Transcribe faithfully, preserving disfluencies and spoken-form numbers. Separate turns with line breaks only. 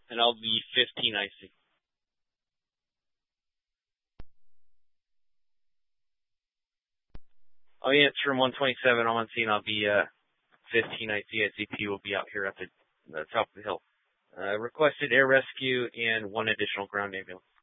and I'll be fifteen I C. Oh yeah, it's from one twenty-seven. I'm on scene. I'll be uh, fifteen I C. S C P will be out here at the, the top of the hill. Uh, requested air rescue and one additional ground ambulance.